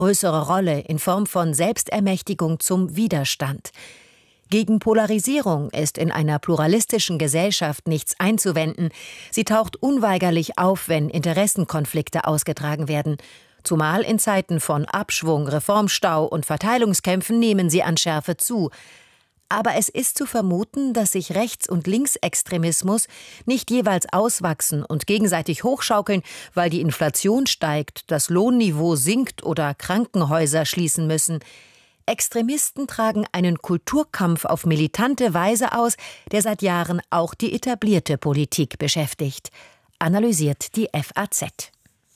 größere Rolle in Form von Selbstermächtigung zum Widerstand. Gegen Polarisierung ist in einer pluralistischen Gesellschaft nichts einzuwenden. Sie taucht unweigerlich auf, wenn Interessenkonflikte ausgetragen werden. Zumal in Zeiten von Abschwung, Reformstau und Verteilungskämpfen nehmen sie an Schärfe zu. Aber es ist zu vermuten, dass sich Rechts- und Linksextremismus nicht jeweils auswachsen und gegenseitig hochschaukeln, weil die Inflation steigt, das Lohnniveau sinkt oder Krankenhäuser schließen müssen. Extremisten tragen einen Kulturkampf auf militante Weise aus, der seit Jahren auch die etablierte Politik beschäftigt, analysiert die FAZ.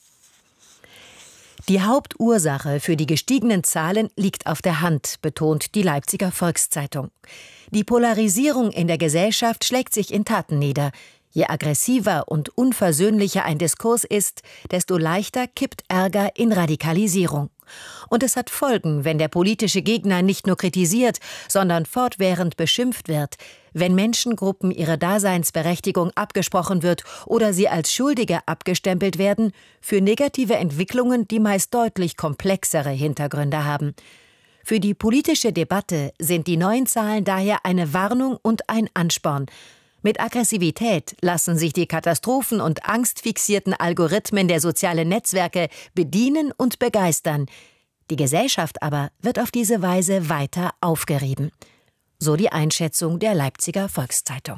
Die Hauptursache für die gestiegenen Zahlen liegt auf der Hand, betont die Leipziger Volkszeitung. Die Polarisierung in der Gesellschaft schlägt sich in Taten nieder. Je aggressiver und unversöhnlicher ein Diskurs ist, desto leichter kippt Ärger in Radikalisierung. Und es hat Folgen, wenn der politische Gegner nicht nur kritisiert, sondern fortwährend beschimpft wird, wenn Menschengruppen ihre Daseinsberechtigung abgesprochen wird oder sie als Schuldige abgestempelt werden, für negative Entwicklungen, die meist deutlich komplexere Hintergründe haben. Für die politische Debatte sind die neuen Zahlen daher eine Warnung und ein Ansporn. Mit Aggressivität lassen sich die katastrophen- und angstfixierten Algorithmen der sozialen Netzwerke bedienen und begeistern. Die Gesellschaft aber wird auf diese Weise weiter aufgerieben. So die Einschätzung der Leipziger Volkszeitung.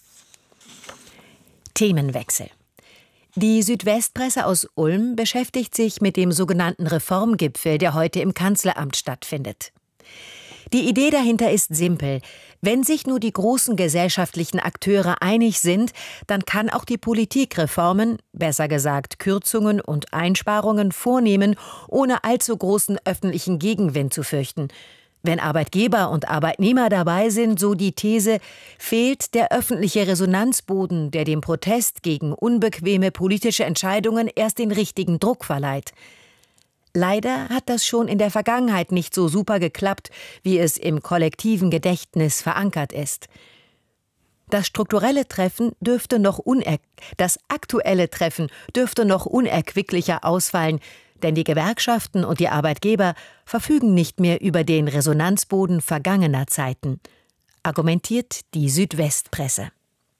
Themenwechsel. Die Südwestpresse aus Ulm beschäftigt sich mit dem sogenannten Reformgipfel, der heute im Kanzleramt stattfindet. Die Idee dahinter ist simpel. Wenn sich nur die großen gesellschaftlichen Akteure einig sind, dann kann auch die Politik Reformen, besser gesagt Kürzungen und Einsparungen vornehmen, ohne allzu großen öffentlichen Gegenwind zu fürchten. Wenn Arbeitgeber und Arbeitnehmer dabei sind, so die These, fehlt der öffentliche Resonanzboden, der dem Protest gegen unbequeme politische Entscheidungen erst den richtigen Druck verleiht. Leider hat das schon in der Vergangenheit nicht so super geklappt, wie es im kollektiven Gedächtnis verankert ist. Das aktuelle Treffen dürfte noch unerquicklicher ausfallen, denn die Gewerkschaften und die Arbeitgeber verfügen nicht mehr über den Resonanzboden vergangener Zeiten, argumentiert die Südwestpresse.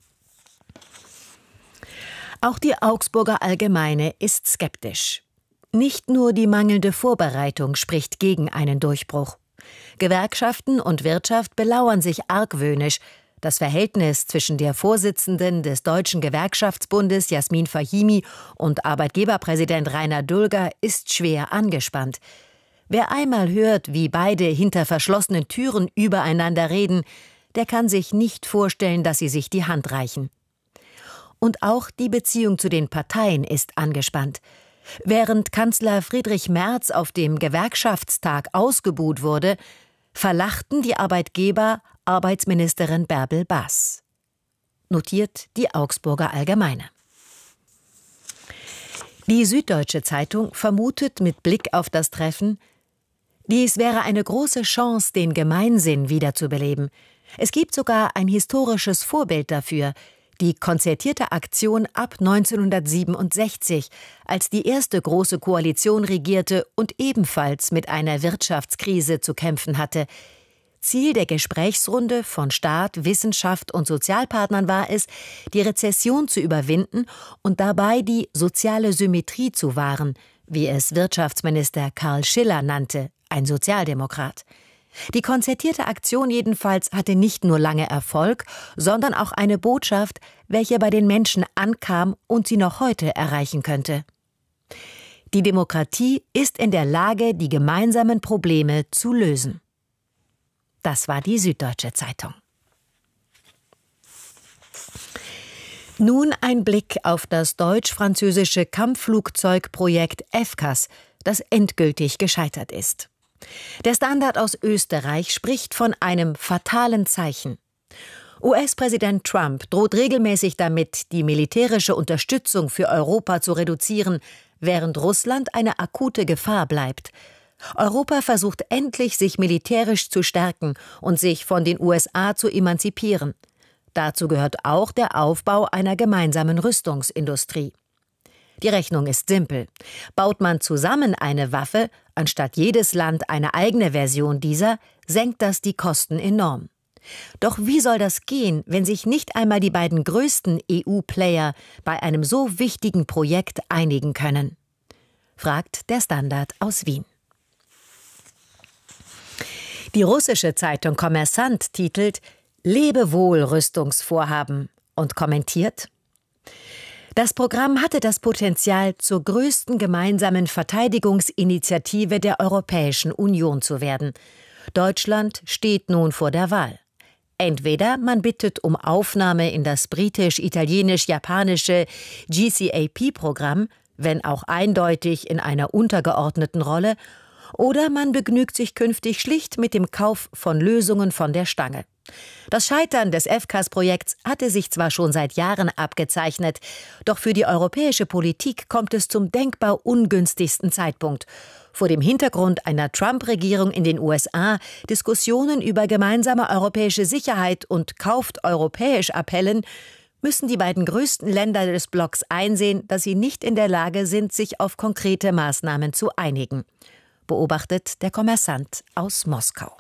Auch die Augsburger Allgemeine ist skeptisch. Nicht nur die mangelnde Vorbereitung spricht gegen einen Durchbruch. Gewerkschaften und Wirtschaft belauern sich argwöhnisch. Das Verhältnis zwischen der Vorsitzenden des Deutschen Gewerkschaftsbundes Jasmin Fahimi und Arbeitgeberpräsident Rainer Dulger ist schwer angespannt. Wer einmal hört, wie beide hinter verschlossenen Türen übereinander reden, der kann sich nicht vorstellen, dass sie sich die Hand reichen. Und auch die Beziehung zu den Parteien ist angespannt. Während Kanzler Friedrich Merz auf dem Gewerkschaftstag ausgebuht wurde, verlachten die Arbeitgeber Arbeitsministerin Bärbel Baas. Notiert die Augsburger Allgemeine. Die Süddeutsche Zeitung vermutet mit Blick auf das Treffen, dies wäre eine große Chance, den Gemeinsinn wiederzubeleben. Es gibt sogar ein historisches Vorbild dafür, die konzertierte Aktion ab 1967, als die erste große Koalition regierte und ebenfalls mit einer Wirtschaftskrise zu kämpfen hatte. Ziel der Gesprächsrunde von Staat, Wissenschaft und Sozialpartnern war es, die Rezession zu überwinden und dabei die soziale Symmetrie zu wahren, wie es Wirtschaftsminister Karl Schiller nannte, ein Sozialdemokrat. Die konzertierte Aktion jedenfalls hatte nicht nur lange Erfolg, sondern auch eine Botschaft, welche bei den Menschen ankam und sie noch heute erreichen könnte. Die Demokratie ist in der Lage, die gemeinsamen Probleme zu lösen. Das war die Süddeutsche Zeitung. Nun ein Blick auf das deutsch-französische Kampfflugzeugprojekt FCAS, das endgültig gescheitert ist. Der Standard aus Österreich spricht von einem fatalen Zeichen. US-Präsident Trump droht regelmäßig damit, die militärische Unterstützung für Europa zu reduzieren, während Russland eine akute Gefahr bleibt. Europa versucht endlich, sich militärisch zu stärken und sich von den USA zu emanzipieren. Dazu gehört auch der Aufbau einer gemeinsamen Rüstungsindustrie. Die Rechnung ist simpel. Baut man zusammen eine Waffe, anstatt jedes Land eine eigene Version dieser, senkt das die Kosten enorm. Doch wie soll das gehen, wenn sich nicht einmal die beiden größten EU-Player bei einem so wichtigen Projekt einigen können? Fragt der Standard aus Wien. Die russische Zeitung Kommersant titelt »Lebe wohl, Rüstungsvorhaben« und kommentiert: Das Programm hatte das Potenzial, zur größten gemeinsamen Verteidigungsinitiative der Europäischen Union zu werden. Deutschland steht nun vor der Wahl. Entweder man bittet um Aufnahme in das britisch-italienisch-japanische GCAP-Programm, wenn auch eindeutig in einer untergeordneten Rolle, oder man begnügt sich künftig schlicht mit dem Kauf von Lösungen von der Stange. Das Scheitern des FCAS-Projekts hatte sich zwar schon seit Jahren abgezeichnet, doch für die europäische Politik kommt es zum denkbar ungünstigsten Zeitpunkt. Vor dem Hintergrund einer Trump-Regierung in den USA, Diskussionen über gemeinsame europäische Sicherheit und Kauft europäisch Appellen, müssen die beiden größten Länder des Blocks einsehen, dass sie nicht in der Lage sind, sich auf konkrete Maßnahmen zu einigen. Beobachtet der Kommersant aus Moskau.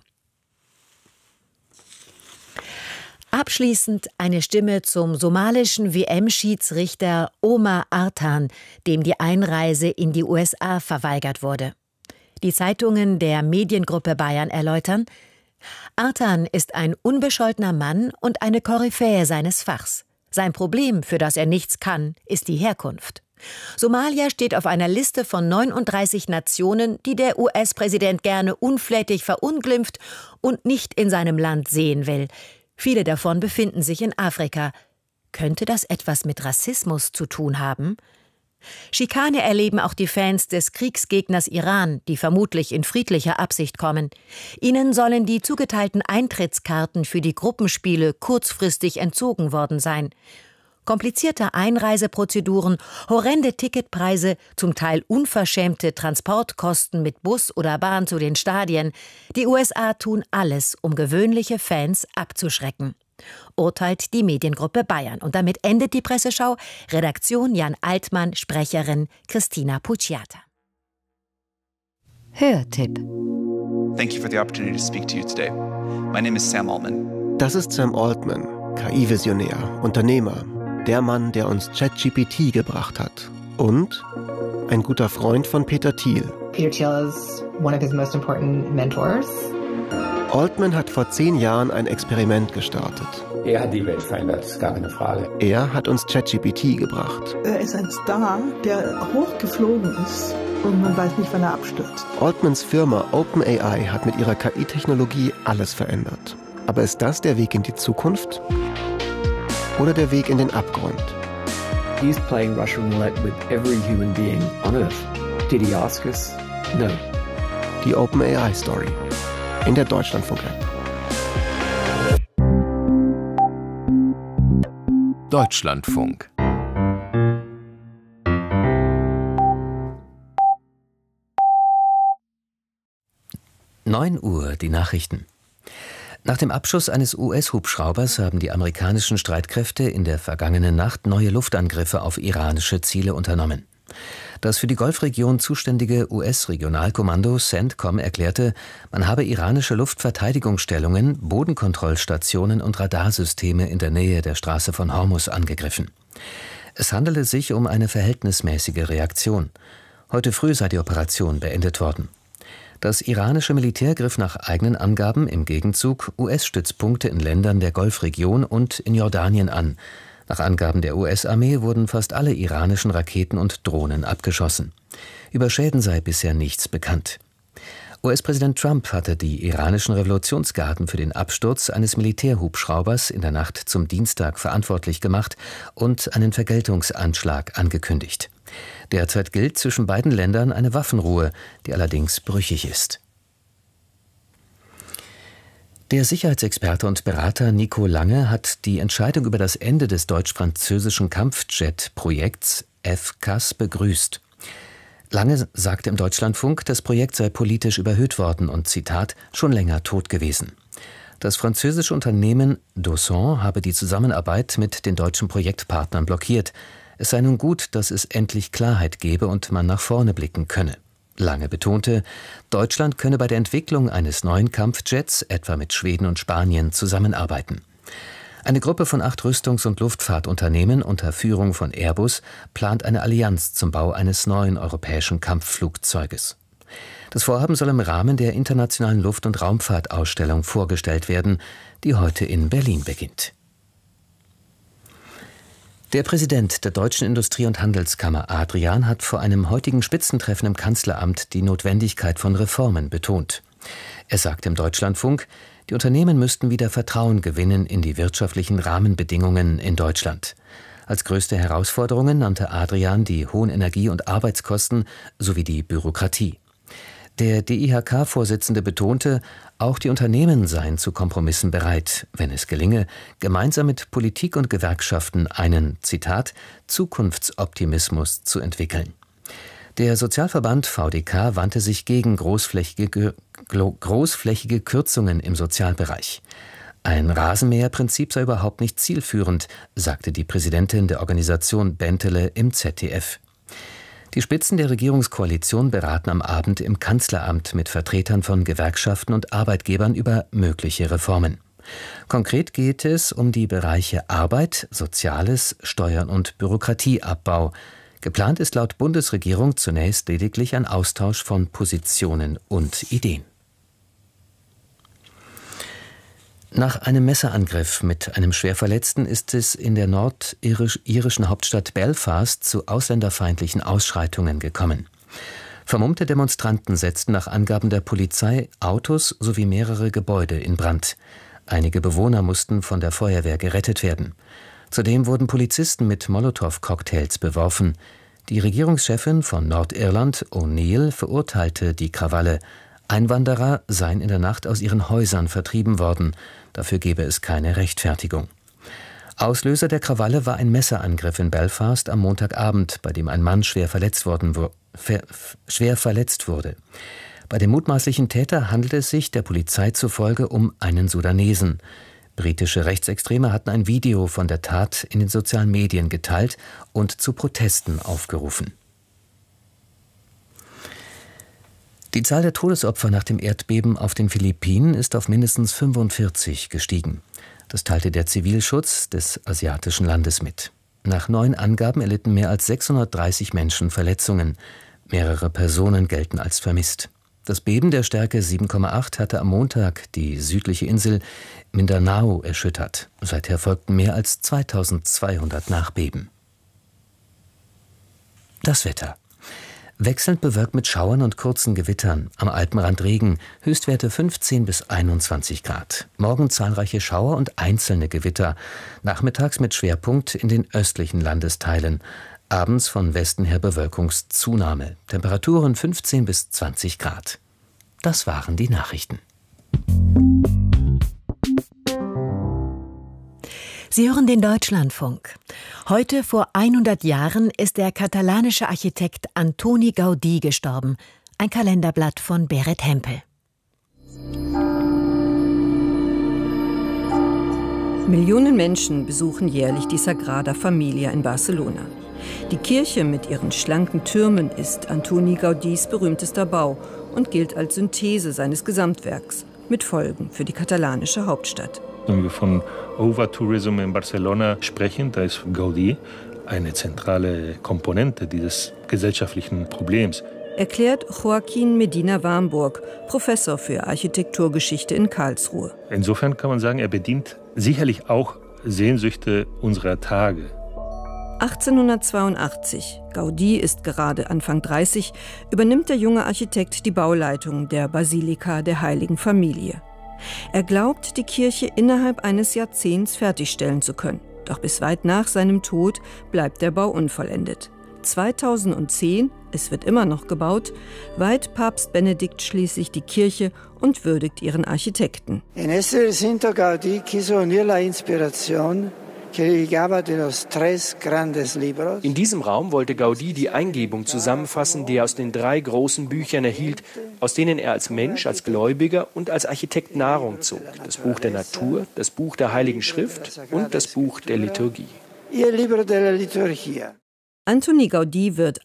Abschließend eine Stimme zum somalischen WM-Schiedsrichter Omar Artan, dem die Einreise in die USA verweigert wurde. Die Zeitungen der Mediengruppe Bayern erläutern: Artan ist ein unbescholtener Mann und eine Koryphäe seines Fachs. Sein Problem, für das er nichts kann, ist die Herkunft. Somalia steht auf einer Liste von 39 Nationen, die der US-Präsident gerne unflätig verunglimpft und nicht in seinem Land sehen will. Viele davon befinden sich in Afrika. Könnte das etwas mit Rassismus zu tun haben? Schikane erleben auch die Fans des Kriegsgegners Iran, die vermutlich in friedlicher Absicht kommen. Ihnen sollen die zugeteilten Eintrittskarten für die Gruppenspiele kurzfristig entzogen worden sein. Komplizierte Einreiseprozeduren, horrende Ticketpreise, zum Teil unverschämte Transportkosten mit Bus oder Bahn zu den Stadien. Die USA tun alles, um gewöhnliche Fans abzuschrecken. Urteilt die Mediengruppe Bayern. Und damit endet die Presseschau. Redaktion Jan Altmann, Sprecherin Christina Pucciata. Hörtipp. Thank you for the opportunity to speak to you today. My name is Sam Altman. Das ist Sam Altman, KI-Visionär, Unternehmer, der Mann, der uns ChatGPT gebracht hat. Und ein guter Freund von Peter Thiel. Peter Thiel is one of his most important mentors. Altman hat vor 10 Jahren ein Experiment gestartet. Er hat die Welt verändert, ist gar keine Frage. Er hat uns ChatGPT gebracht. Er ist ein Star, der hochgeflogen ist und man weiß nicht, wann er abstürzt. Altmans Firma OpenAI hat mit ihrer KI-Technologie alles verändert. Aber ist das der Weg in die Zukunft? Oder der Weg in den Abgrund? He's playing Russian roulette with every human being on Earth. Did he ask us? No. Die OpenAI-Story. In der Deutschlandfunk-App. Deutschlandfunk. Uhr, die Nachrichten. Nach dem Abschuss eines US-Hubschraubers haben die amerikanischen Streitkräfte in der vergangenen Nacht neue Luftangriffe auf iranische Ziele unternommen. Das für die Golfregion zuständige US-Regionalkommando CENTCOM erklärte, man habe iranische Luftverteidigungsstellungen, Bodenkontrollstationen und Radarsysteme in der Nähe der Straße von Hormuz angegriffen. Es handele sich um eine verhältnismäßige Reaktion. Heute früh sei die Operation beendet worden. Das iranische Militär griff nach eigenen Angaben im Gegenzug US-Stützpunkte in Ländern der Golfregion und in Jordanien an. Nach Angaben der US-Armee wurden fast alle iranischen Raketen und Drohnen abgeschossen. Über Schäden sei bisher nichts bekannt. US-Präsident Trump hatte die iranischen Revolutionsgarden für den Absturz eines Militärhubschraubers in der Nacht zum Dienstag verantwortlich gemacht und einen Vergeltungsanschlag angekündigt. Derzeit gilt zwischen beiden Ländern eine Waffenruhe, die allerdings brüchig ist. Der Sicherheitsexperte und Berater Nico Lange hat die Entscheidung über das Ende des deutsch-französischen Kampfjet-Projekts FCAS begrüßt. Lange sagte im Deutschlandfunk, das Projekt sei politisch überhöht worden und, Zitat, schon länger tot gewesen. Das französische Unternehmen Dassault habe die Zusammenarbeit mit den deutschen Projektpartnern blockiert. Es sei nun gut, dass es endlich Klarheit gebe und man nach vorne blicken könne. Lange betonte, Deutschland könne bei der Entwicklung eines neuen Kampfjets etwa mit Schweden und Spanien zusammenarbeiten. Eine Gruppe von 8 Rüstungs- und Luftfahrtunternehmen unter Führung von Airbus plant eine Allianz zum Bau eines neuen europäischen Kampfflugzeuges. Das Vorhaben soll im Rahmen der Internationalen Luft- und Raumfahrtausstellung vorgestellt werden, die heute in Berlin beginnt. Der Präsident der Deutschen Industrie- und Handelskammer Adrian hat vor einem heutigen Spitzentreffen im Kanzleramt die Notwendigkeit von Reformen betont. Er sagte im Deutschlandfunk, die Unternehmen müssten wieder Vertrauen gewinnen in die wirtschaftlichen Rahmenbedingungen in Deutschland. Als größte Herausforderungen nannte Adrian die hohen Energie- und Arbeitskosten sowie die Bürokratie. Der DIHK-Vorsitzende betonte, auch die Unternehmen seien zu Kompromissen bereit, wenn es gelinge, gemeinsam mit Politik und Gewerkschaften einen, Zitat, Zukunftsoptimismus zu entwickeln. Der Sozialverband VDK wandte sich gegen großflächige Kürzungen im Sozialbereich. Ein Rasenmäherprinzip sei überhaupt nicht zielführend, sagte die Präsidentin der Organisation Bentele im ZDF. Die Spitzen der Regierungskoalition beraten am Abend im Kanzleramt mit Vertretern von Gewerkschaften und Arbeitgebern über mögliche Reformen. Konkret geht es um die Bereiche Arbeit, Soziales, Steuern und Bürokratieabbau. Geplant ist laut Bundesregierung zunächst lediglich ein Austausch von Positionen und Ideen. Nach einem Messerangriff mit einem Schwerverletzten ist es in der nordirischen Hauptstadt Belfast zu ausländerfeindlichen Ausschreitungen gekommen. Vermummte Demonstranten setzten nach Angaben der Polizei Autos sowie mehrere Gebäude in Brand. Einige Bewohner mussten von der Feuerwehr gerettet werden. Zudem wurden Polizisten mit Molotow-Cocktails beworfen. Die Regierungschefin von Nordirland, O'Neill, verurteilte die Krawalle. Einwanderer seien in der Nacht aus ihren Häusern vertrieben worden. Dafür gebe es keine Rechtfertigung. Auslöser der Krawalle war ein Messerangriff in Belfast am Montagabend, bei dem ein Mann schwer verletzt wurde. Bei dem mutmaßlichen Täter handelte es sich der Polizei zufolge um einen Sudanesen. Britische Rechtsextreme hatten ein Video von der Tat in den sozialen Medien geteilt und zu Protesten aufgerufen. Die Zahl der Todesopfer nach dem Erdbeben auf den Philippinen ist auf mindestens 45 gestiegen. Das teilte der Zivilschutz des asiatischen Landes mit. Nach neuen Angaben erlitten mehr als 630 Menschen Verletzungen. Mehrere Personen gelten als vermisst. Das Beben der Stärke 7,8 hatte am Montag die südliche Insel Mindanao erschüttert. Seither folgten mehr als 2200 Nachbeben. Das Wetter. Wechselnd bewölkt mit Schauern und kurzen Gewittern. Am Alpenrand Regen, Höchstwerte 15 bis 21 Grad. Morgen zahlreiche Schauer und einzelne Gewitter. Nachmittags mit Schwerpunkt in den östlichen Landesteilen. Abends von Westen her Bewölkungszunahme. Temperaturen 15 bis 20 Grad. Das waren die Nachrichten. Sie hören den Deutschlandfunk. Heute vor 100 Jahren ist der katalanische Architekt Antoni Gaudí gestorben. Ein Kalenderblatt von Berit Hempel. Millionen Menschen besuchen jährlich die Sagrada Familia in Barcelona. Die Kirche mit ihren schlanken Türmen ist Antoni Gaudís berühmtester Bau und gilt als Synthese seines Gesamtwerks, mit Folgen für die katalanische Hauptstadt. Wenn wir von Overtourism in Barcelona sprechen, da ist Gaudí eine zentrale Komponente dieses gesellschaftlichen Problems. Erklärt Joaquín Medina Warmburg, Professor für Architekturgeschichte in Karlsruhe. Insofern kann man sagen, er bedient sicherlich auch Sehnsüchte unserer Tage. 1882, Gaudí ist gerade Anfang 30, übernimmt der junge Architekt die Bauleitung der Basilika der Heiligen Familie. Er glaubt, die Kirche innerhalb eines Jahrzehnts fertigstellen zu können. Doch bis weit nach seinem Tod bleibt der Bau unvollendet. 2010, es wird immer noch gebaut, weiht Papst Benedikt schließlich die Kirche und würdigt ihren Architekten. In ese recinto Gaudí quiso unir la inspiración. In diesem Raum wollte Gaudí die Eingebung zusammenfassen, die er aus den 3 großen Büchern erhielt, aus denen er als Mensch, als Gläubiger und als Architekt Nahrung zog. Das Buch der Natur, das Buch der Heiligen Schrift und das Buch der Liturgie. Antoni Gaudí wird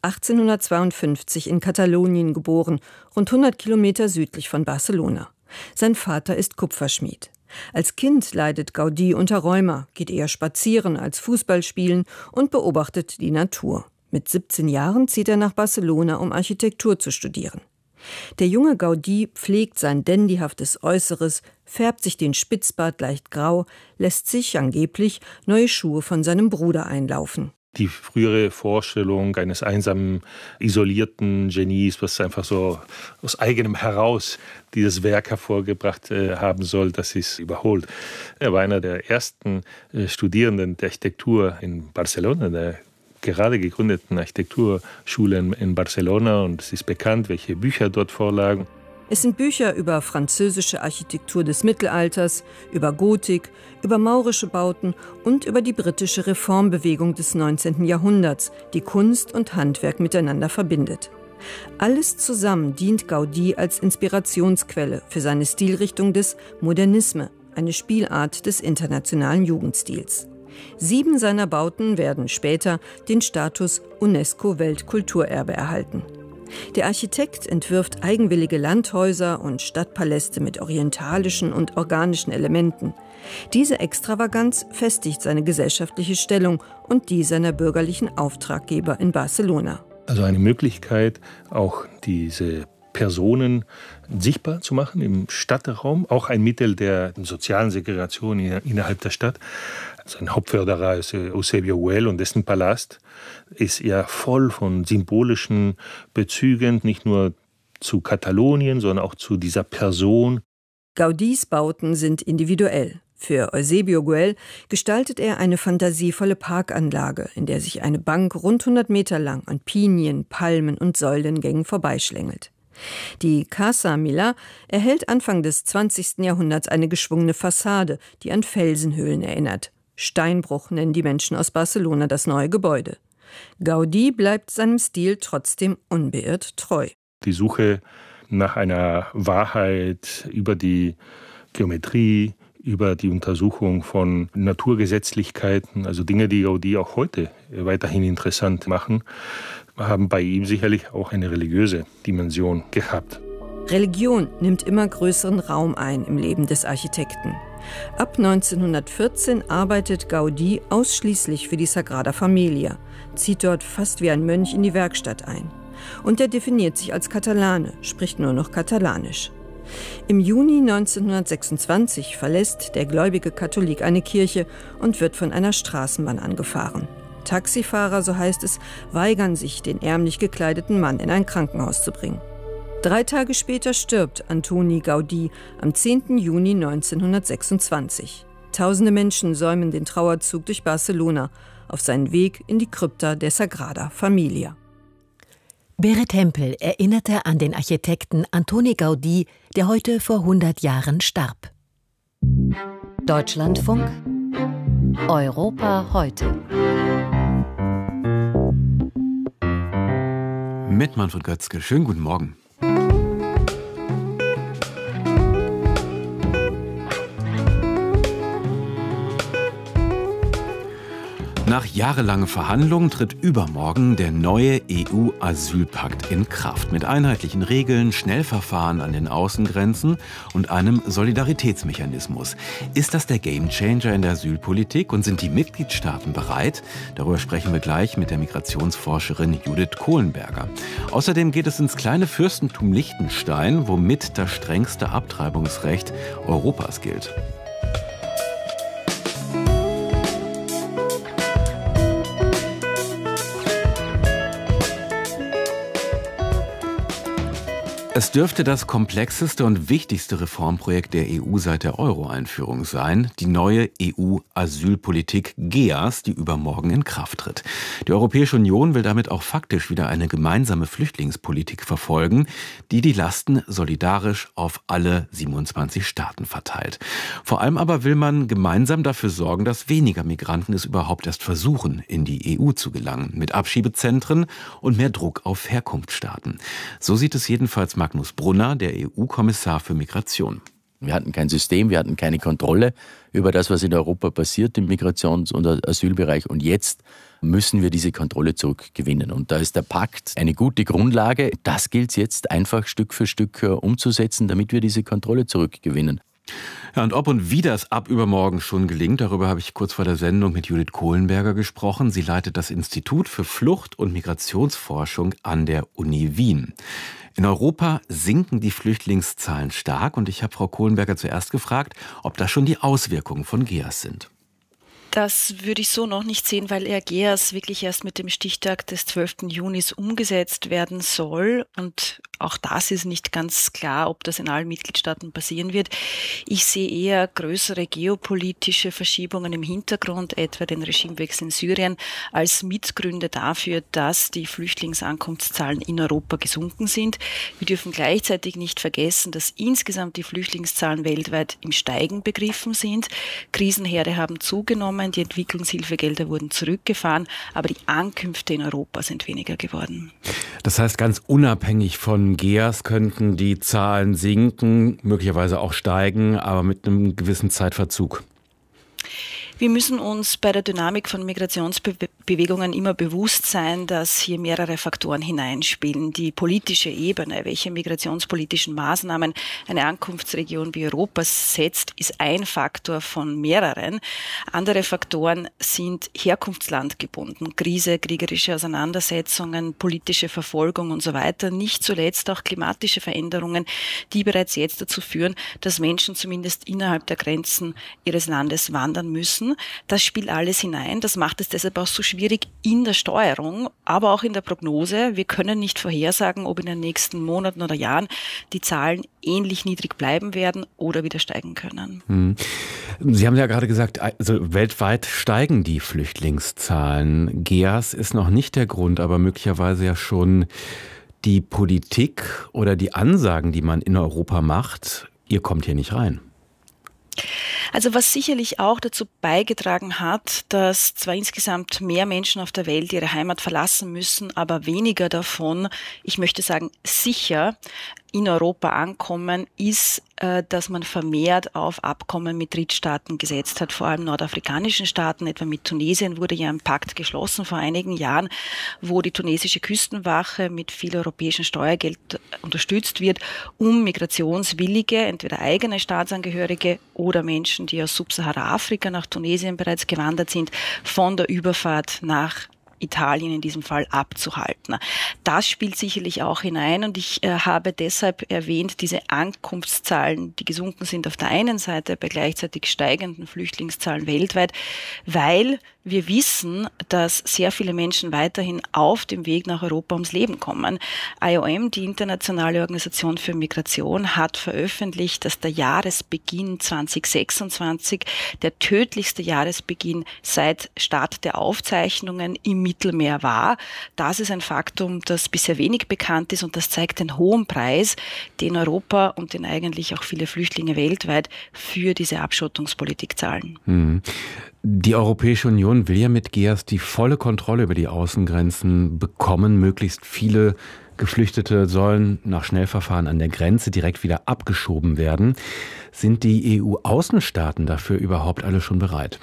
1852 in Katalonien geboren, rund 100 Kilometer südlich von Barcelona. Sein Vater ist Kupferschmied. Als Kind leidet Gaudí unter Rheuma, geht eher spazieren als Fußball spielen und beobachtet die Natur. Mit 17 Jahren zieht er nach Barcelona, um Architektur zu studieren. Der junge Gaudí pflegt sein dandyhaftes Äußeres, färbt sich den Spitzbart leicht grau, lässt sich angeblich neue Schuhe von seinem Bruder einlaufen. Die frühere Vorstellung eines einsamen, isolierten Genies, was einfach so aus eigenem heraus dieses Werk hervorgebracht haben soll, das ist überholt. Er war einer der ersten Studierenden der Architektur in Barcelona, der gerade gegründeten Architekturschule in Barcelona, und es ist bekannt, welche Bücher dort vorlagen. Es sind Bücher über französische Architektur des Mittelalters, über Gotik, über maurische Bauten und über die britische Reformbewegung des 19. Jahrhunderts, die Kunst und Handwerk miteinander verbindet. Alles zusammen dient Gaudí als Inspirationsquelle für seine Stilrichtung des Modernisme, eine Spielart des internationalen Jugendstils. 7 seiner Bauten werden später den Status UNESCO-Weltkulturerbe erhalten. Der Architekt entwirft eigenwillige Landhäuser und Stadtpaläste mit orientalischen und organischen Elementen. Diese Extravaganz festigt seine gesellschaftliche Stellung und die seiner bürgerlichen Auftraggeber in Barcelona. Also eine Möglichkeit, auch diese Personen sichtbar zu machen im Stadtraum, auch ein Mittel der sozialen Segregation innerhalb der Stadt. Sein Hauptförderer ist Eusebio Güell, und dessen Palast ist ja voll von symbolischen Bezügen, nicht nur zu Katalonien, sondern auch zu dieser Person. Gaudís Bauten sind individuell. Für Eusebio Güell gestaltet er eine fantasievolle Parkanlage, in der sich eine Bank rund 100 Meter lang an Pinien, Palmen und Säulengängen vorbeischlängelt. Die Casa Milà erhält Anfang des 20. Jahrhunderts eine geschwungene Fassade, die an Felsenhöhlen erinnert. Steinbruch nennen die Menschen aus Barcelona das neue Gebäude. Gaudí bleibt seinem Stil trotzdem unbeirrt treu. Die Suche nach einer Wahrheit über die Geometrie, über die Untersuchung von Naturgesetzlichkeiten, also Dinge, die Gaudí auch heute weiterhin interessant machen, haben bei ihm sicherlich auch eine religiöse Dimension gehabt. Religion nimmt immer größeren Raum ein im Leben des Architekten. Ab 1914 arbeitet Gaudí ausschließlich für die Sagrada Familia, zieht dort fast wie ein Mönch in die Werkstatt ein. Und er definiert sich als Katalane, spricht nur noch Katalanisch. Im Juni 1926 verlässt der gläubige Katholik eine Kirche und wird von einer Straßenbahn angefahren. Taxifahrer, so heißt es, weigern sich, den ärmlich gekleideten Mann in ein Krankenhaus zu bringen. 3 Tage später stirbt Antoni Gaudí am 10. Juni 1926. Tausende Menschen säumen den Trauerzug durch Barcelona auf seinen Weg in die Krypta der Sagrada Familia. Berit Hempel erinnerte an den Architekten Antoni Gaudí, der heute vor 100 Jahren starb. Deutschlandfunk Europa heute. Mit Manfred Götzke. Schönen guten Morgen. Nach jahrelangen Verhandlungen tritt übermorgen der neue EU-Asylpakt in Kraft. Mit einheitlichen Regeln, Schnellverfahren an den Außengrenzen und einem Solidaritätsmechanismus. Ist das der Gamechanger in der Asylpolitik und sind die Mitgliedstaaten bereit? Darüber sprechen wir gleich mit der Migrationsforscherin Judith Kohlenberger. Außerdem geht es ins kleine Fürstentum Liechtenstein, womit das strengste Abtreibungsrecht Europas gilt. Es dürfte das komplexeste und wichtigste Reformprojekt der EU seit der Euro-Einführung sein, die neue EU-Asylpolitik GEAS, die übermorgen in Kraft tritt. Die Europäische Union will damit auch faktisch wieder eine gemeinsame Flüchtlingspolitik verfolgen, die die Lasten solidarisch auf alle 27 Staaten verteilt. Vor allem aber will man gemeinsam dafür sorgen, dass weniger Migranten es überhaupt erst versuchen, in die EU zu gelangen, mit Abschiebezentren und mehr Druck auf Herkunftsstaaten. So sieht es jedenfalls Magnus Brunner, der EU-Kommissar für Migration. Wir hatten kein System, wir hatten keine Kontrolle über das, was in Europa passiert im Migrations- und Asylbereich. Und jetzt müssen wir diese Kontrolle zurückgewinnen. Und da ist der Pakt eine gute Grundlage. Das gilt es jetzt einfach Stück für Stück umzusetzen, damit wir diese Kontrolle zurückgewinnen. Ja, und ob und wie das ab übermorgen schon gelingt, darüber habe ich kurz vor der Sendung mit Judith Kohlenberger gesprochen. Sie leitet das Institut für Flucht- und Migrationsforschung an der Uni Wien. In Europa sinken die Flüchtlingszahlen stark und ich habe Frau Kohlenberger zuerst gefragt, ob das schon die Auswirkungen von GEAS sind. Das würde ich so noch nicht sehen, weil GEAS wirklich erst mit dem Stichtag des 12. Junis umgesetzt werden soll. Und auch das ist nicht ganz klar, ob das in allen Mitgliedstaaten passieren wird. Ich sehe eher größere geopolitische Verschiebungen im Hintergrund, etwa den Regimewechsel in Syrien, als Mitgründe dafür, dass die Flüchtlingsankunftszahlen in Europa gesunken sind. Wir dürfen gleichzeitig nicht vergessen, dass insgesamt die Flüchtlingszahlen weltweit im Steigen begriffen sind. Krisenherde haben zugenommen. Die Entwicklungshilfegelder wurden zurückgefahren, aber die Ankünfte in Europa sind weniger geworden. Das heißt, ganz unabhängig von GEAS könnten die Zahlen sinken, möglicherweise auch steigen, aber mit einem gewissen Zeitverzug. Wir müssen uns bei der Dynamik von Migrationsbewegungen immer bewusst sein, dass hier mehrere Faktoren hineinspielen. Die politische Ebene, welche migrationspolitischen Maßnahmen eine Ankunftsregion wie Europa setzt, ist ein Faktor von mehreren. Andere Faktoren sind herkunftslandgebunden. Krise, kriegerische Auseinandersetzungen, politische Verfolgung und so weiter. Nicht zuletzt auch klimatische Veränderungen, die bereits jetzt dazu führen, dass Menschen zumindest innerhalb der Grenzen ihres Landes wandern müssen. Das spielt alles hinein. Das macht es deshalb auch so schwierig in der Steuerung, aber auch in der Prognose. Wir können nicht vorhersagen, ob in den nächsten Monaten oder Jahren die Zahlen ähnlich niedrig bleiben werden oder wieder steigen können. Sie haben ja gerade gesagt, also weltweit steigen die Flüchtlingszahlen. GEAS ist noch nicht der Grund, aber möglicherweise ja schon die Politik oder die Ansagen, die man in Europa macht. Ihr kommt hier nicht rein. Also was sicherlich auch dazu beigetragen hat, dass zwar insgesamt mehr Menschen auf der Welt ihre Heimat verlassen müssen, aber weniger davon, ich möchte sagen, sicher in Europa ankommen, ist, dass man vermehrt auf Abkommen mit Drittstaaten gesetzt hat, vor allem nordafrikanischen Staaten. Etwa mit Tunesien wurde ja ein Pakt geschlossen vor einigen Jahren, wo die tunesische Küstenwache mit viel europäischem Steuergeld unterstützt wird, um migrationswillige, entweder eigene Staatsangehörige oder Menschen, die aus Subsahara-Afrika nach Tunesien bereits gewandert sind, von der Überfahrt nach Italien in diesem Fall abzuhalten. Das spielt sicherlich auch hinein und ich habe deshalb erwähnt, diese Ankunftszahlen, die gesunken sind auf der einen Seite bei gleichzeitig steigenden Flüchtlingszahlen weltweit, weil wir wissen, dass sehr viele Menschen weiterhin auf dem Weg nach Europa ums Leben kommen. IOM, die Internationale Organisation für Migration, hat veröffentlicht, dass der Jahresbeginn 2026 der tödlichste Jahresbeginn seit Start der Aufzeichnungen im Mittelmeer war. Das ist ein Faktum, das bisher wenig bekannt ist und das zeigt den hohen Preis, den Europa und den eigentlich auch viele Flüchtlinge weltweit für diese Abschottungspolitik zahlen. Die Europäische Union will ja mit GEAS die volle Kontrolle über die Außengrenzen bekommen. Möglichst viele Geflüchtete sollen nach Schnellverfahren an der Grenze direkt wieder abgeschoben werden. Sind die EU-Außenstaaten dafür überhaupt alle schon bereit?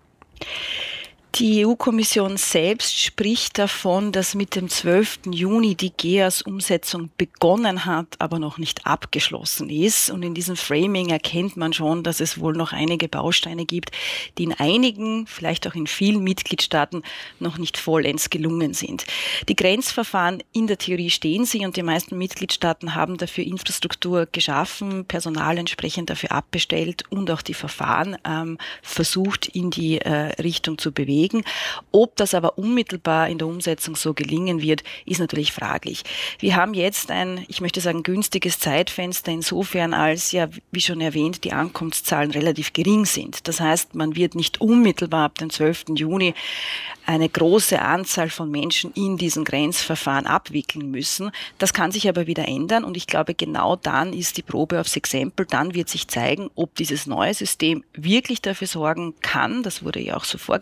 Die EU-Kommission selbst spricht davon, dass mit dem 12. Juni die GEAS-Umsetzung begonnen hat, aber noch nicht abgeschlossen ist. Und in diesem Framing erkennt man schon, dass es wohl noch einige Bausteine gibt, die in einigen, vielleicht auch in vielen Mitgliedstaaten noch nicht vollends gelungen sind. Die Grenzverfahren in der Theorie stehen sie und die meisten Mitgliedstaaten haben dafür Infrastruktur geschaffen, Personal entsprechend dafür abbestellt und auch die Verfahren versucht in die Richtung zu bewegen. Ob das aber unmittelbar in der Umsetzung so gelingen wird, ist natürlich fraglich. Wir haben jetzt ein, ich möchte sagen, günstiges Zeitfenster insofern, als ja, wie schon erwähnt, die Ankunftszahlen relativ gering sind. Das heißt, man wird nicht unmittelbar ab dem 12. Juni eine große Anzahl von Menschen in diesen Grenzverfahren abwickeln müssen. Das kann sich aber wieder ändern und ich glaube, genau dann ist die Probe aufs Exempel. Dann wird sich zeigen, ob dieses neue System wirklich dafür sorgen kann, das wurde ja auch so vorgestellt,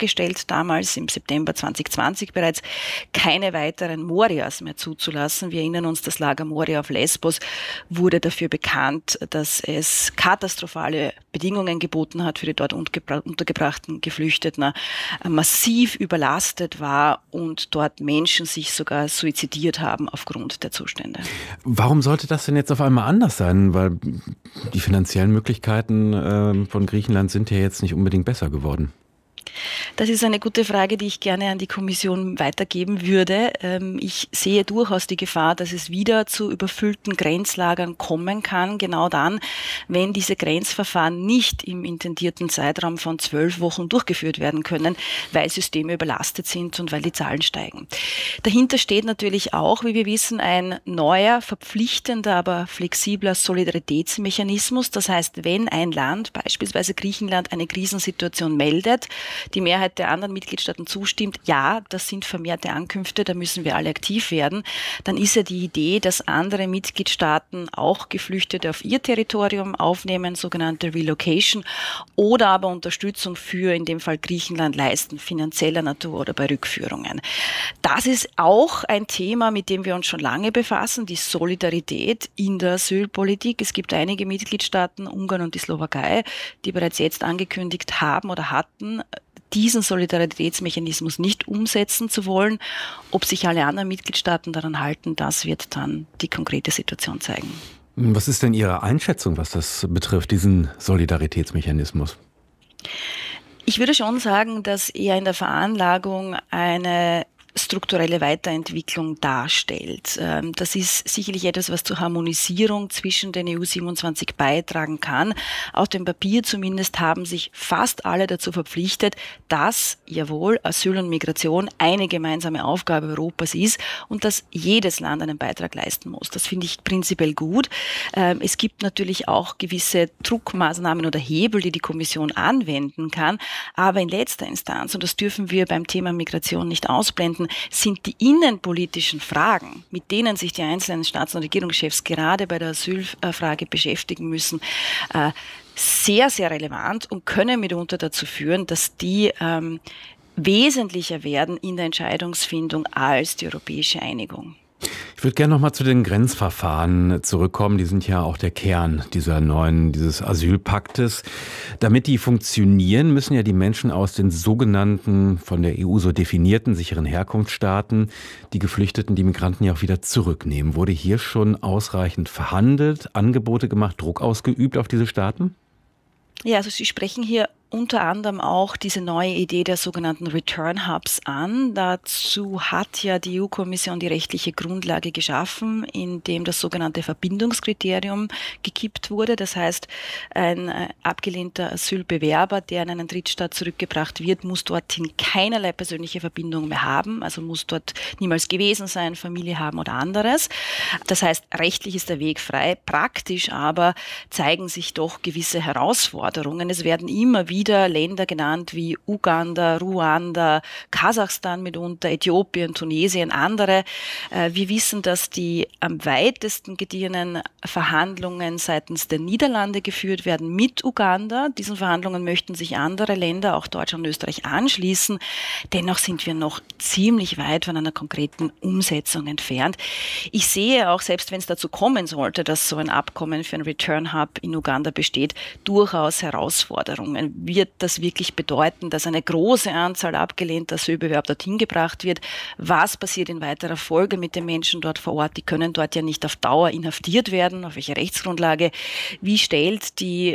damals im September 2020 bereits, keine weiteren Morias mehr zuzulassen. Wir erinnern uns, das Lager Moria auf Lesbos wurde dafür bekannt, dass es katastrophale Bedingungen geboten hat für die dort untergebrachten Geflüchteten, massiv überlastet war und dort Menschen sich sogar suizidiert haben aufgrund der Zustände. Warum sollte das denn jetzt auf einmal anders sein? Weil die finanziellen Möglichkeiten von Griechenland sind ja jetzt nicht unbedingt besser geworden. Das ist eine gute Frage, die ich gerne an die Kommission weitergeben würde. Ich sehe durchaus die Gefahr, dass es wieder zu überfüllten Grenzlagern kommen kann, genau dann, wenn diese Grenzverfahren nicht im intendierten Zeitraum von 12 Wochen durchgeführt werden können, weil Systeme überlastet sind und weil die Zahlen steigen. Dahinter steht natürlich auch, wie wir wissen, ein neuer, verpflichtender, aber flexibler Solidaritätsmechanismus. Das heißt, wenn ein Land, beispielsweise Griechenland, eine Krisensituation meldet, die Mehrheit der anderen Mitgliedstaaten zustimmt, ja, das sind vermehrte Ankünfte, da müssen wir alle aktiv werden, dann ist ja die Idee, dass andere Mitgliedstaaten auch Geflüchtete auf ihr Territorium aufnehmen, sogenannte Relocation, oder aber Unterstützung für, in dem Fall Griechenland, leisten, finanzieller Natur oder bei Rückführungen. Das ist auch ein Thema, mit dem wir uns schon lange befassen, die Solidarität in der Asylpolitik. Es gibt einige Mitgliedstaaten, Ungarn und die Slowakei, die bereits jetzt angekündigt haben oder hatten, diesen Solidaritätsmechanismus nicht umsetzen zu wollen. Ob sich alle anderen Mitgliedstaaten daran halten, das wird dann die konkrete Situation zeigen. Was ist denn Ihre Einschätzung, was das betrifft, diesen Solidaritätsmechanismus? Ich würde schon sagen, dass er in der Veranlagung eine strukturelle Weiterentwicklung darstellt. Das ist sicherlich etwas, was zur Harmonisierung zwischen den EU-27 beitragen kann. Auf dem Papier zumindest haben sich fast alle dazu verpflichtet, dass, jawohl, Asyl und Migration eine gemeinsame Aufgabe Europas ist und dass jedes Land einen Beitrag leisten muss. Das finde ich prinzipiell gut. Es gibt natürlich auch gewisse Druckmaßnahmen oder Hebel, die die Kommission anwenden kann, aber in letzter Instanz, und das dürfen wir beim Thema Migration nicht ausblenden, sind die innenpolitischen Fragen, mit denen sich die einzelnen Staats- und Regierungschefs gerade bei der Asylfrage beschäftigen müssen, sehr, sehr relevant und können mitunter dazu führen, dass die wesentlicher werden in der Entscheidungsfindung als die europäische Einigung. Ich würde gerne noch mal zu den Grenzverfahren zurückkommen. Die sind ja auch der Kern dieses Asylpaktes. Damit die funktionieren, müssen ja die Menschen aus den sogenannten, von der EU so definierten, sicheren Herkunftsstaaten, die Geflüchteten, die Migranten ja auch wieder zurücknehmen. Wurde hier schon ausreichend verhandelt, Angebote gemacht, Druck ausgeübt auf diese Staaten? Ja, also Sie sprechen hier unter anderem auch diese neue Idee der sogenannten Return Hubs an. Dazu hat ja die EU-Kommission die rechtliche Grundlage geschaffen, indem das sogenannte Verbindungskriterium gekippt wurde. Das heißt, ein abgelehnter Asylbewerber, der in einen Drittstaat zurückgebracht wird, muss dorthin keinerlei persönliche Verbindung mehr haben, also muss dort niemals gewesen sein, Familie haben oder anderes. Das heißt, rechtlich ist der Weg frei, praktisch aber zeigen sich doch gewisse Herausforderungen. Es werden immer wieder Länder genannt wie Uganda, Ruanda, Kasachstan mitunter, Äthiopien, Tunesien, andere. Wir wissen, dass die am weitesten gediehenen Verhandlungen seitens der Niederlande geführt werden mit Uganda. Diesen Verhandlungen möchten sich andere Länder, auch Deutschland und Österreich, anschließen. Dennoch sind wir noch ziemlich weit von einer konkreten Umsetzung entfernt. Ich sehe auch, selbst wenn es dazu kommen sollte, dass so ein Abkommen für ein Return Hub in Uganda besteht, durchaus Herausforderungen. Wird das wirklich bedeuten, dass eine große Anzahl abgelehnter Asylbewerber dorthin gebracht wird? Was passiert in weiterer Folge mit den Menschen dort vor Ort? Die können dort ja nicht auf Dauer inhaftiert werden. Auf welche Rechtsgrundlage? Wie stellt die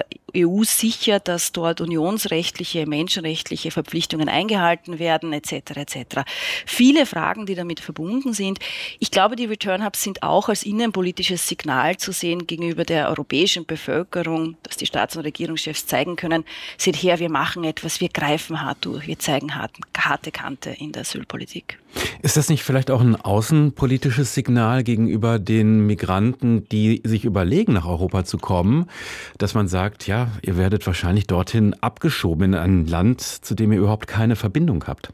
EU sicher, dass dort unionsrechtliche, menschenrechtliche Verpflichtungen eingehalten werden, etc. etc. Viele Fragen, die damit verbunden sind. Ich glaube, die Return Hubs sind auch als innenpolitisches Signal zu sehen gegenüber der europäischen Bevölkerung, dass die Staats- und Regierungschefs zeigen können, seht her, wir machen etwas, wir greifen hart durch, wir zeigen harte Kante in der Asylpolitik. Ist das nicht vielleicht auch ein außenpolitisches Signal gegenüber den Migranten, die sich überlegen, nach Europa zu kommen, dass man sagt, ja, ihr werdet wahrscheinlich dorthin abgeschoben in ein Land, zu dem ihr überhaupt keine Verbindung habt?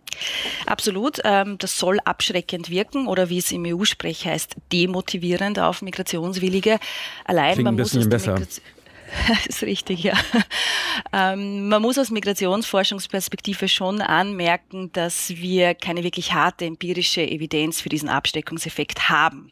Absolut. Das soll abschreckend wirken oder wie es im EU-Sprech heißt, demotivierend auf Migrationswillige. Allein klingt man ein muss bisschen besser. Das ist richtig, ja. Man muss aus Migrationsforschungsperspektive schon anmerken, dass wir keine wirklich harte empirische Evidenz für diesen Abschreckungseffekt haben.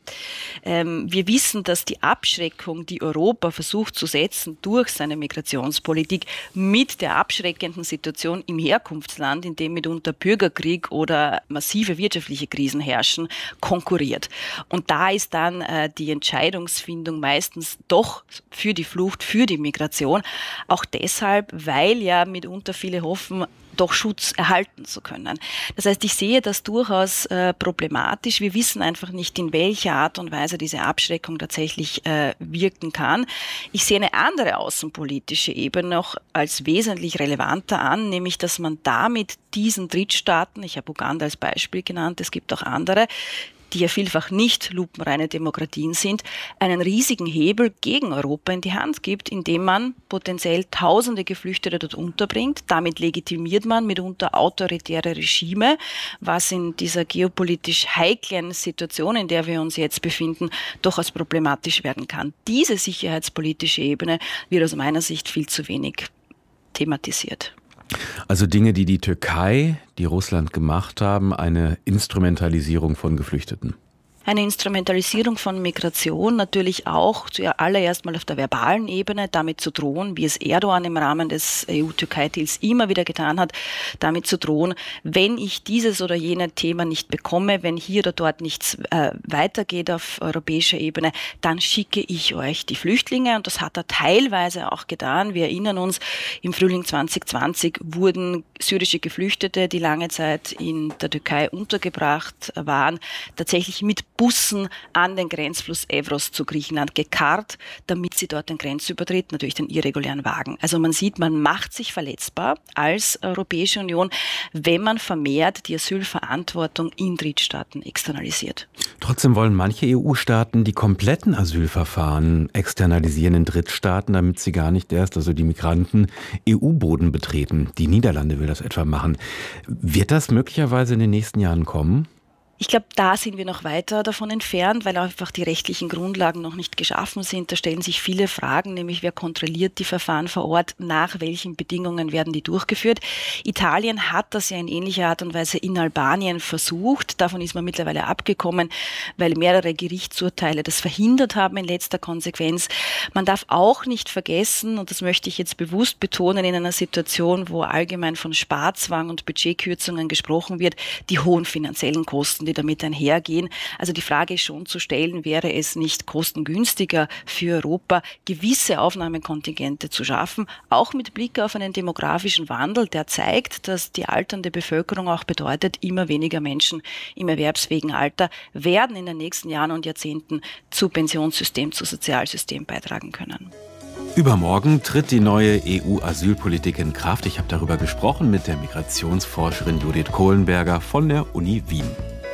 Wir wissen, dass die Abschreckung, die Europa versucht zu setzen durch seine Migrationspolitik, mit der abschreckenden Situation im Herkunftsland, in dem mitunter Bürgerkrieg oder massive wirtschaftliche Krisen herrschen, konkurriert. Und da ist dann die Entscheidungsfindung meistens doch für die Flucht, für die Migration, auch deshalb, weil ja mitunter viele hoffen, doch Schutz erhalten zu können. Das heißt, ich sehe das durchaus problematisch. Wir wissen einfach nicht, in welcher Art und Weise diese Abschreckung tatsächlich wirken kann. Ich sehe eine andere außenpolitische Ebene noch als wesentlich relevanter an, nämlich, dass man damit diesen Drittstaaten, ich habe Uganda als Beispiel genannt, es gibt auch andere, die ja vielfach nicht lupenreine Demokratien sind, einen riesigen Hebel gegen Europa in die Hand gibt, indem man potenziell tausende Geflüchtete dort unterbringt. Damit legitimiert man mitunter autoritäre Regime, was in dieser geopolitisch heiklen Situation, in der wir uns jetzt befinden, durchaus problematisch werden kann. Diese sicherheitspolitische Ebene wird aus meiner Sicht viel zu wenig thematisiert. Also Dinge, die die Türkei, die Russland gemacht haben, eine Instrumentalisierung von Geflüchteten. Eine Instrumentalisierung von Migration natürlich auch zuallererst mal auf der verbalen Ebene, damit zu drohen, wie es Erdogan im Rahmen des EU-Türkei-Deals immer wieder getan hat, damit zu drohen, wenn ich dieses oder jene Thema nicht bekomme, wenn hier oder dort nichts weitergeht auf europäischer Ebene, dann schicke ich euch die Flüchtlinge. Und das hat er teilweise auch getan. Wir erinnern uns, im Frühling 2020 wurden syrische Geflüchtete, die lange Zeit in der Türkei untergebracht waren, tatsächlich mit Bussen an den Grenzfluss Evros zu Griechenland gekarrt, damit sie dort den Grenzübertritt, natürlich den irregulären Wagen. Also man sieht, man macht sich verletzbar als Europäische Union, wenn man vermehrt die Asylverantwortung in Drittstaaten externalisiert. Trotzdem wollen manche EU-Staaten die kompletten Asylverfahren externalisieren in Drittstaaten, damit sie gar nicht erst, also die Migranten, EU-Boden betreten. Die Niederlande will das etwa machen. Wird das möglicherweise in den nächsten Jahren kommen? Ich glaube, da sind wir noch weiter davon entfernt, weil einfach die rechtlichen Grundlagen noch nicht geschaffen sind. Da stellen sich viele Fragen, nämlich wer kontrolliert die Verfahren vor Ort, nach welchen Bedingungen werden die durchgeführt. Italien hat das ja in ähnlicher Art und Weise in Albanien versucht. Davon ist man mittlerweile abgekommen, weil mehrere Gerichtsurteile das verhindert haben in letzter Konsequenz. Man darf auch nicht vergessen, und das möchte ich jetzt bewusst betonen, in einer Situation, wo allgemein von Sparzwang und Budgetkürzungen gesprochen wird, die hohen finanziellen Kosten, die damit einhergehen. Also die Frage ist schon zu stellen, wäre es nicht kostengünstiger für Europa, gewisse Aufnahmekontingente zu schaffen, auch mit Blick auf einen demografischen Wandel, der zeigt, dass die alternde Bevölkerung auch bedeutet, immer weniger Menschen im erwerbsfähigen Alter werden in den nächsten Jahren und Jahrzehnten zu Pensionssystem, zu Sozialsystem beitragen können. Übermorgen tritt die neue EU-Asylpolitik in Kraft. Ich habe darüber gesprochen mit der Migrationsforscherin Judith Kohlenberger von der Uni Wien.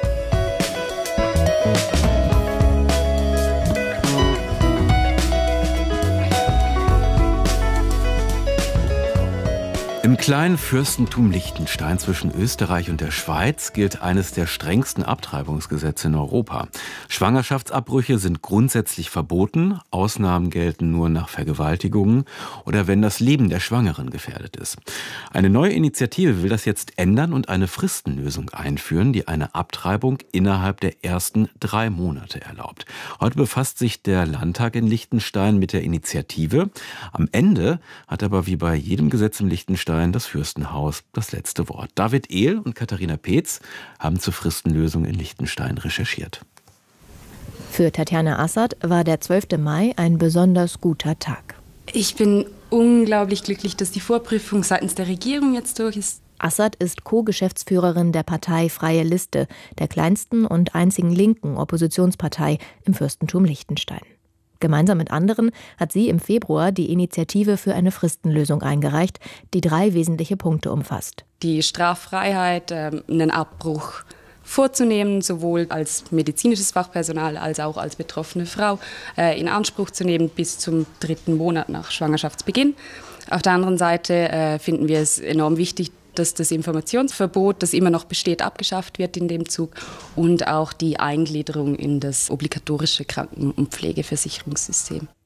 Im kleinen Fürstentum Liechtenstein zwischen Österreich und der Schweiz gilt eines der strengsten Abtreibungsgesetze in Europa. Schwangerschaftsabbrüche sind grundsätzlich verboten, Ausnahmen gelten nur nach Vergewaltigungen oder wenn das Leben der Schwangeren gefährdet ist. Eine neue Initiative will das jetzt ändern und eine Fristenlösung einführen, die eine Abtreibung innerhalb der ersten 3 Monate erlaubt. Heute befasst sich der Landtag in Liechtenstein mit der Initiative. Am Ende hat aber wie bei jedem Gesetz in Liechtenstein das Fürstenhaus das letzte Wort. David Ehl und Katharina Peetz haben zur Fristenlösung in Liechtenstein recherchiert. Für Tatjana Assad war der 12. Mai ein besonders guter Tag. Ich bin unglaublich glücklich, dass die Vorprüfung seitens der Regierung jetzt durch ist. Assad ist Co-Geschäftsführerin der Partei Freie Liste, der kleinsten und einzigen linken Oppositionspartei im Fürstentum Liechtenstein. Gemeinsam mit anderen hat sie im Februar die Initiative für eine Fristenlösung eingereicht, die 3 wesentliche Punkte umfasst. Die Straffreiheit, einen Abbruch vorzunehmen, sowohl als medizinisches Fachpersonal als auch als betroffene Frau in Anspruch zu nehmen bis zum 3. Monat nach Schwangerschaftsbeginn. Auf der anderen Seite finden wir es enorm wichtig, dass das Informationsverbot, das immer noch besteht, abgeschafft wird in dem Zug und auch die Eingliederung in das obligatorische Kranken- und Pflegeversicherungssystem.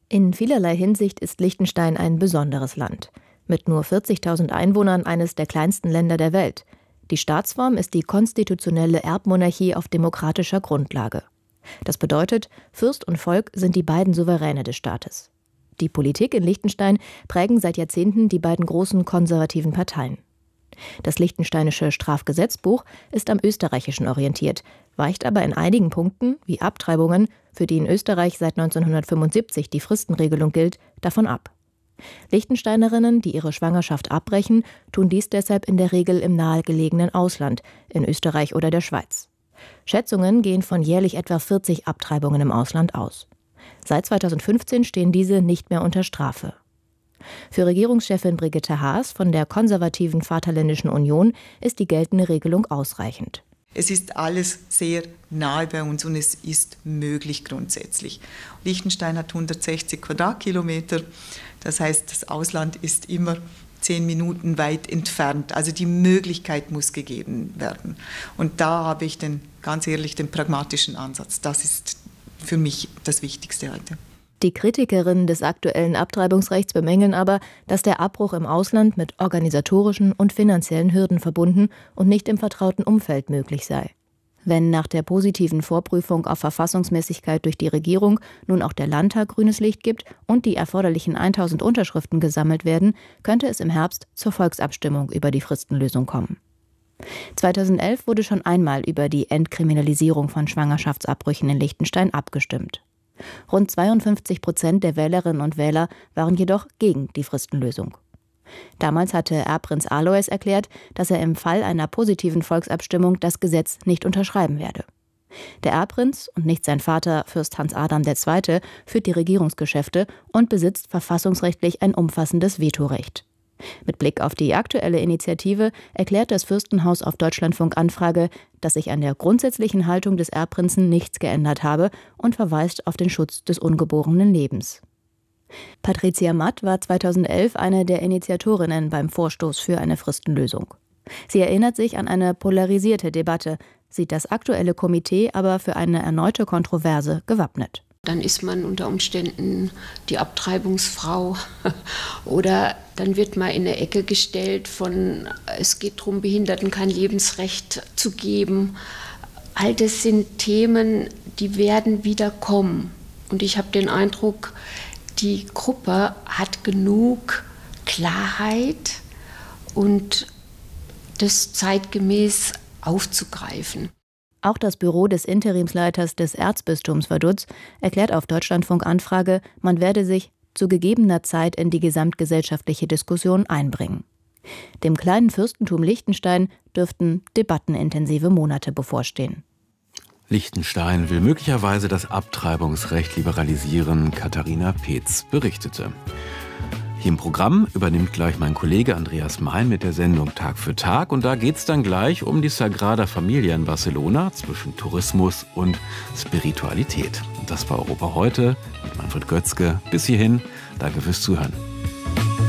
In vielerlei Hinsicht ist Liechtenstein ein besonderes Land. Mit nur 40.000 Einwohnern eines der kleinsten Länder der Welt. Die Staatsform ist die konstitutionelle Erbmonarchie auf demokratischer Grundlage. Das bedeutet, Fürst und Volk sind die beiden Souveräne des Staates. Die Politik in Liechtenstein prägen seit Jahrzehnten die beiden großen konservativen Parteien. Das liechtensteinische Strafgesetzbuch ist am österreichischen orientiert, weicht aber in einigen Punkten, wie Abtreibungen, für die in Österreich seit 1975 die Fristenregelung gilt, davon ab. Liechtensteinerinnen, die ihre Schwangerschaft abbrechen, tun dies deshalb in der Regel im nahegelegenen Ausland, in Österreich oder der Schweiz. Schätzungen gehen von jährlich etwa 40 Abtreibungen im Ausland aus. Seit 2015 stehen diese nicht mehr unter Strafe. Für Regierungschefin Brigitte Haas von der konservativen Vaterländischen Union ist die geltende Regelung ausreichend. Es ist alles sehr nahe bei uns und es ist möglich grundsätzlich. Liechtenstein hat 160 Quadratkilometer, das heißt, das Ausland ist immer 10 Minuten weit entfernt. Also die Möglichkeit muss gegeben werden. Und da habe ich ganz ehrlich den pragmatischen Ansatz. Das ist für mich das Wichtigste heute. Die Kritikerinnen des aktuellen Abtreibungsrechts bemängeln aber, dass der Abbruch im Ausland mit organisatorischen und finanziellen Hürden verbunden und nicht im vertrauten Umfeld möglich sei. Wenn nach der positiven Vorprüfung auf Verfassungsmäßigkeit durch die Regierung nun auch der Landtag grünes Licht gibt und die erforderlichen 1000 Unterschriften gesammelt werden, könnte es im Herbst zur Volksabstimmung über die Fristenlösung kommen. 2011 wurde schon einmal über die Entkriminalisierung von Schwangerschaftsabbrüchen in Liechtenstein abgestimmt. Rund 52% der Wählerinnen und Wähler waren jedoch gegen die Fristenlösung. Damals hatte Erbprinz Alois erklärt, dass er im Fall einer positiven Volksabstimmung das Gesetz nicht unterschreiben werde. Der Erbprinz und nicht sein Vater Fürst Hans Adam II. Führt die Regierungsgeschäfte und besitzt verfassungsrechtlich ein umfassendes Vetorecht. Mit Blick auf die aktuelle Initiative erklärt das Fürstenhaus auf Deutschlandfunk Anfrage, dass sich an der grundsätzlichen Haltung des Erbprinzen nichts geändert habe und verweist auf den Schutz des ungeborenen Lebens. Patricia Matt war 2011 eine der Initiatorinnen beim Vorstoß für eine Fristenlösung. Sie erinnert sich an eine polarisierte Debatte, sieht das aktuelle Komitee aber für eine erneute Kontroverse gewappnet. Dann ist man unter Umständen die Abtreibungsfrau oder dann wird man in eine Ecke gestellt von, es geht darum, Behinderten kein Lebensrecht zu geben. All das sind Themen, die werden wieder kommen. Und ich habe den Eindruck, die Gruppe hat genug Klarheit und das zeitgemäß aufzugreifen. Auch das Büro des Interimsleiters des Erzbistums Vaduz erklärt auf Deutschlandfunk Anfrage, man werde sich zu gegebener Zeit in die gesamtgesellschaftliche Diskussion einbringen. Dem kleinen Fürstentum Liechtenstein dürften debattenintensive Monate bevorstehen. Liechtenstein will möglicherweise das Abtreibungsrecht liberalisieren, Katharina Peetz berichtete. Hier im Programm übernimmt gleich mein Kollege Andreas Mein mit der Sendung Tag für Tag. Und da geht es dann gleich um die Sagrada Familia in Barcelona zwischen Tourismus und Spiritualität. Und das war Europa heute mit Manfred Götzke. Bis hierhin, danke fürs Zuhören.